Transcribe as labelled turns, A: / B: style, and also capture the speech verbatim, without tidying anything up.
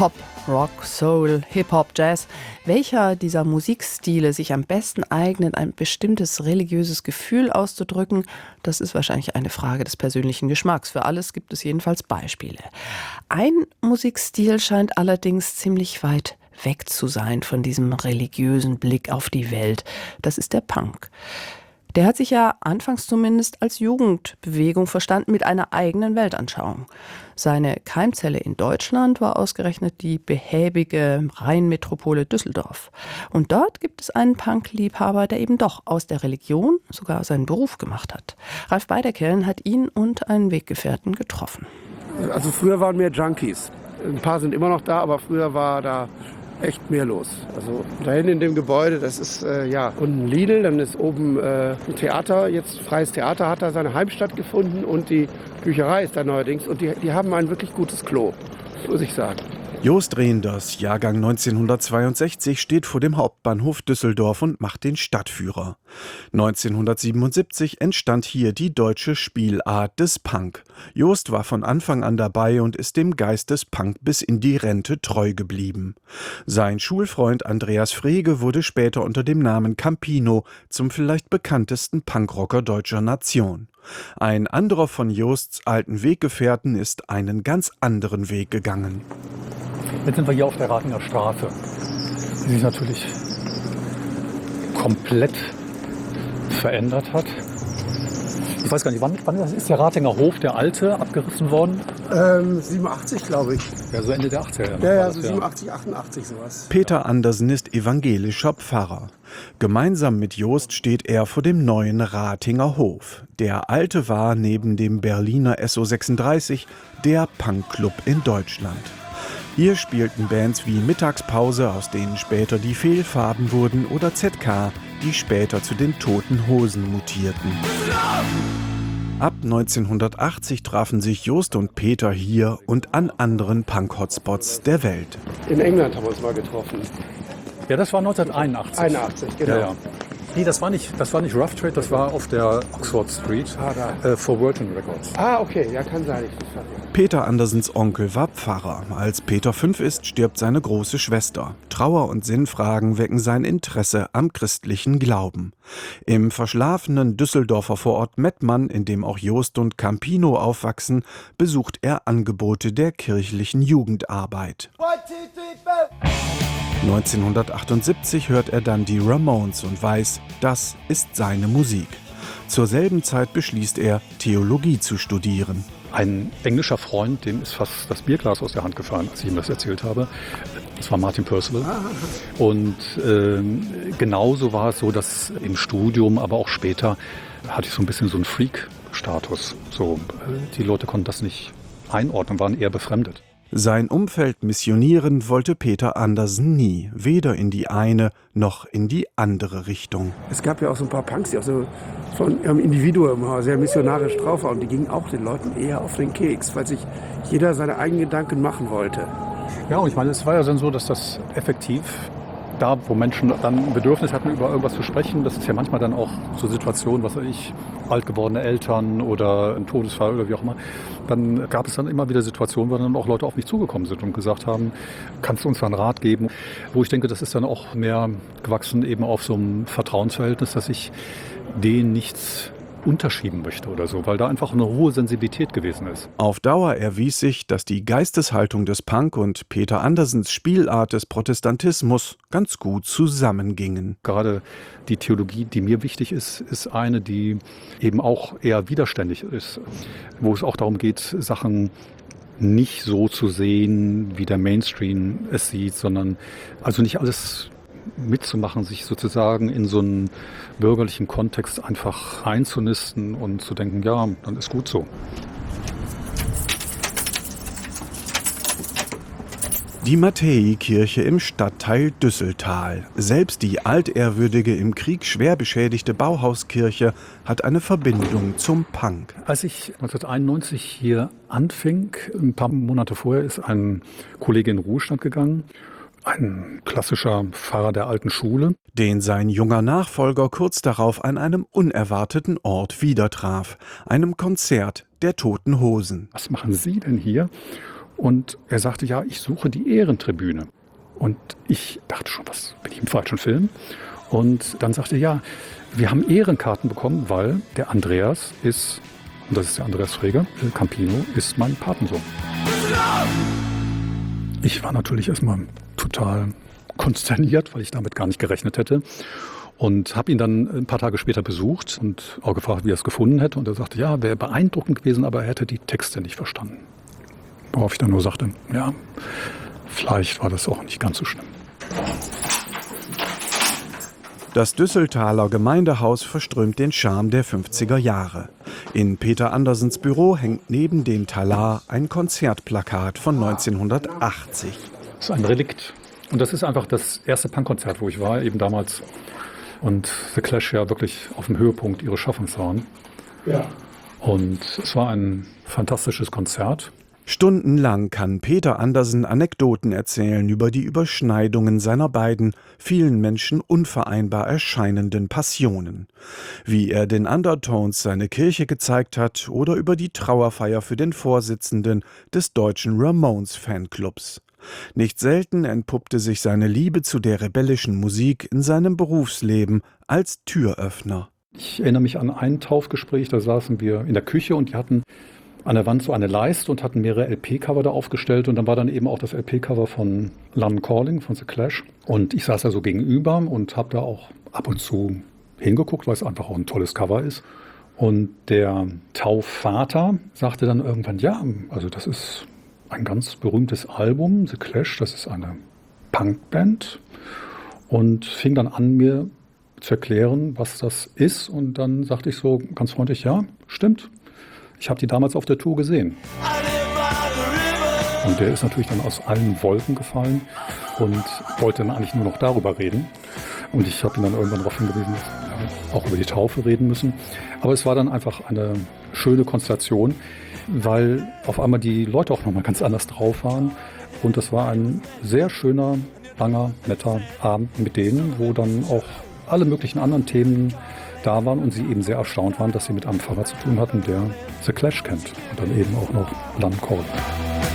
A: Pop, Rock, Soul, Hip-Hop, Jazz. Welcher dieser Musikstile sich am besten eignet, ein bestimmtes religiöses Gefühl auszudrücken, das ist wahrscheinlich eine Frage des persönlichen Geschmacks. Für alles gibt es jedenfalls Beispiele. Ein Musikstil scheint allerdings ziemlich weit weg zu sein von diesem religiösen Blick auf die Welt. Das ist der Punk. Der hat sich ja anfangs zumindest als Jugendbewegung verstanden mit einer eigenen Weltanschauung. Seine Keimzelle in Deutschland war ausgerechnet die behäbige Rheinmetropole Düsseldorf. Und dort gibt es einen Punk-Liebhaber, der eben doch aus der Religion sogar seinen Beruf gemacht hat. Ralf Beiderkellen hat ihn und einen Weggefährten getroffen.
B: Also früher waren mehr Junkies. Ein paar sind immer noch da, aber früher war da echt mehr los. Also da hinten in dem Gebäude, das ist äh, ja unten Lidl, dann ist oben äh, ein Theater, jetzt Freies Theater hat da seine Heimstatt gefunden und die Bücherei ist da neuerdings und die, die haben ein wirklich gutes Klo, muss ich sagen.
C: Jost Rehnders, Jahrgang neunzehnhundertzweiundsechzig, steht vor dem Hauptbahnhof Düsseldorf und macht den Stadtführer. neunzehnhundertsiebenundsiebzig entstand hier die deutsche Spielart des Punk. Jost war von Anfang an dabei und ist dem Geist des Punk bis in die Rente treu geblieben. Sein Schulfreund Andreas Frege wurde später unter dem Namen Campino zum vielleicht bekanntesten Punkrocker deutscher Nation. Ein anderer von Josts alten Weggefährten ist einen ganz anderen Weg gegangen.
D: Jetzt sind wir hier auf der Ratinger Straße, die sich natürlich komplett verändert hat. Ich weiß gar nicht, wann, wann ist der Ratinger Hof, der alte, abgerissen worden?
B: Ähm, siebenundachtzig, glaube ich.
D: Ja, so Ende der achtziger.
B: Ja, ja, so siebenundachtzig, achtundachtzig sowas.
C: Peter Andersen ist evangelischer Pfarrer. Gemeinsam mit Jost steht er vor dem neuen Ratinger Hof. Der alte war neben dem Berliner S O sechsunddreißig der Punkclub in Deutschland. Hier spielten Bands wie Mittagspause, aus denen später die Fehlfarben wurden, oder Z K, die später zu den Toten Hosen mutierten. Ab neunzehnhundertachtzig trafen sich Jost und Peter hier und an anderen Punk-Hotspots der Welt.
B: In England haben wir uns mal getroffen.
D: Ja, das war neunzehnhunderteinundachtzig.
B: einundachtzig, genau.
D: Ja, ja. Nee, das war nicht, das war nicht Rough Trade, das war auf der Oxford Street
B: ah, da.
D: äh, for Virgin Records.
B: Ah, okay, ja, kann sein. Ich das
C: Peter Andersens Onkel war Pfarrer. Als Peter fünf ist, stirbt seine große Schwester. Trauer und Sinnfragen wecken sein Interesse am christlichen Glauben. Im verschlafenen Düsseldorfer Vorort Mettmann, in dem auch Jost und Campino aufwachsen, besucht er Angebote der kirchlichen Jugendarbeit. neunzehnhundertachtundsiebzig hört er dann die Ramones und weiß, das ist seine Musik. Zur selben Zeit beschließt er, Theologie zu studieren.
D: Ein englischer Freund, dem ist fast das Bierglas aus der Hand gefallen, als ich ihm das erzählt habe. Das war Martin Percival. Und äh, genauso war es so, dass im Studium, aber auch später, hatte ich so ein bisschen so einen Freak-Status. So, äh, die Leute konnten das nicht einordnen, waren eher befremdet.
C: Sein Umfeld missionieren wollte Peter Andersen nie, weder in die eine noch in die andere Richtung.
B: Es gab ja auch so ein paar Punks, die auch so von ihrem Individuum sehr missionarisch drauf waren. Und die gingen auch den Leuten eher auf den Keks, weil sich jeder seine eigenen Gedanken machen wollte.
D: Ja, und ich meine, es war ja dann so, dass das effektiv, da wo Menschen dann ein Bedürfnis hatten, über irgendwas zu sprechen, das ist ja manchmal dann auch so Situationen, was weiß ich, alt gewordene Eltern oder ein Todesfall oder wie auch immer, dann gab es dann immer wieder Situationen, wo dann auch Leute auf mich zugekommen sind und gesagt haben, kannst du uns da einen Rat geben? Wo ich denke, das ist dann auch mehr gewachsen eben auf so einem Vertrauensverhältnis, dass ich denen nichts unterschieben möchte oder so, weil da einfach eine hohe Sensibilität gewesen ist.
C: Auf Dauer erwies sich, dass die Geisteshaltung des Punk und Peter Andersens Spielart des Protestantismus ganz gut zusammengingen.
D: Gerade die Theologie, die mir wichtig ist, ist eine, die eben auch eher widerständig ist, wo es auch darum geht, Sachen nicht so zu sehen, wie der Mainstream es sieht, sondern also nicht alles mitzumachen, sich sozusagen in so einen bürgerlichen Kontext einfach einzunisten und zu denken, ja, dann ist gut so.
C: Die Matthäi-Kirche im Stadtteil Düsseltal. Selbst die altehrwürdige, im Krieg schwer beschädigte Bauhauskirche hat eine Verbindung zum Punk.
D: Als ich neunzehnhunderteinundneunzig hier anfing, ein paar Monate vorher, ist ein Kollege in Ruhestand gegangen. Ein klassischer Pfarrer der alten Schule.
C: Den sein junger Nachfolger kurz darauf an einem unerwarteten Ort wieder traf. Einem Konzert der Toten Hosen.
D: Was machen Sie denn hier? Und er sagte, ja, ich suche die Ehrentribüne. Und ich dachte schon, was, bin ich im falschen Film? Und dann sagte er, ja, wir haben Ehrenkarten bekommen, weil der Andreas ist, und das ist der Andreas Frege, Campino, ist mein Patensohn. Ich war natürlich erstmal total konsterniert, weil ich damit gar nicht gerechnet hätte. Und habe ihn dann ein paar Tage später besucht und auch gefragt, wie er es gefunden hätte. Und er sagte, ja, wäre beeindruckend gewesen, aber er hätte die Texte nicht verstanden. Worauf ich dann nur sagte, ja, vielleicht war das auch nicht ganz so schlimm.
C: Das Düsseltaler Gemeindehaus verströmt den Charme der fünfziger Jahre. In Peter Andersens Büro hängt neben dem Talar ein Konzertplakat von neunzehnhundertachtzig.
D: Das ist ein Relikt. Und das ist einfach das erste Punkkonzert, wo ich war, eben damals. Und The Clash ja wirklich auf dem Höhepunkt ihres Schaffens waren.
B: Ja.
D: Und es war ein fantastisches Konzert.
C: Stundenlang kann Peter Andersen Anekdoten erzählen über die Überschneidungen seiner beiden, vielen Menschen unvereinbar erscheinenden Passionen. Wie er den Undertones seine Kirche gezeigt hat oder über die Trauerfeier für den Vorsitzenden des deutschen Ramones-Fanclubs. Nicht selten entpuppte sich seine Liebe zu der rebellischen Musik in seinem Berufsleben als Türöffner.
D: Ich erinnere mich an ein Taufgespräch, da saßen wir in der Küche und die hatten an der Wand so eine Leiste und hatten mehrere L P-Cover da aufgestellt und dann war dann eben auch das L P-Cover von London Calling, von The Clash. Und ich saß da so gegenüber und habe da auch ab und zu hingeguckt, weil es einfach auch ein tolles Cover ist. Und der Taufvater sagte dann irgendwann, ja, also das ist ein ganz berühmtes Album, The Clash, das ist eine Punkband. Und fing dann an, mir zu erklären, was das ist. Und dann sagte ich so ganz freundlich, ja, stimmt. Ich habe die damals auf der Tour gesehen. Und der ist natürlich dann aus allen Wolken gefallen und wollte dann eigentlich nur noch darüber reden. Und ich habe ihn dann irgendwann darauf hingewiesen, dass wir auch über die Taufe reden müssen. Aber es war dann einfach eine schöne Konstellation, weil auf einmal die Leute auch nochmal ganz anders drauf waren. Und das war ein sehr schöner, langer, netter Abend mit denen, wo dann auch alle möglichen anderen Themen da waren und sie eben sehr erstaunt waren, dass sie mit einem Pfarrer zu tun hatten, der The Clash kennt und dann eben auch noch London Calling.